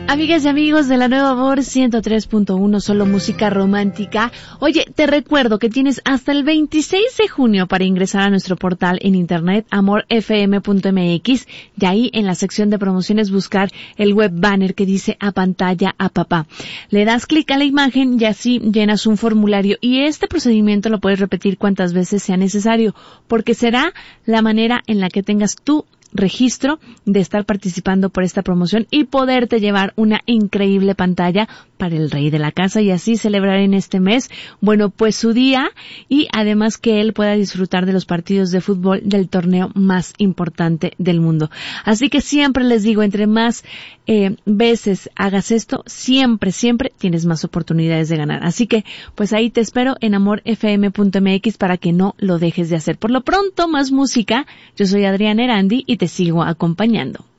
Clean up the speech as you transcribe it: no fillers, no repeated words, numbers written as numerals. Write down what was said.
Amigas y amigos de la Nueva Amor 103.1, solo música romántica. Oye, te recuerdo que tienes hasta el 26 de junio para ingresar a nuestro portal en internet amorfm.mx y ahí en la sección de promociones buscar el web banner que dice "A pantalla a papá". Le das clic a la imagen y así llenas un formulario, y este procedimiento lo puedes repetir cuantas veces sea necesario, porque será la manera en la que tengas tú registro de estar participando por esta promoción y poderte llevar una increíble pantalla para el rey de la casa y así celebrar en este mes, bueno, pues su día, y además que él pueda disfrutar de los partidos de fútbol del torneo más importante del mundo. Así que siempre les digo, entre más veces hagas esto, siempre tienes más oportunidades de ganar. Así que, pues ahí te espero en amorfm.mx para que no lo dejes de hacer. Por lo pronto, más música. Yo soy Adriana Erandi y te sigo acompañando.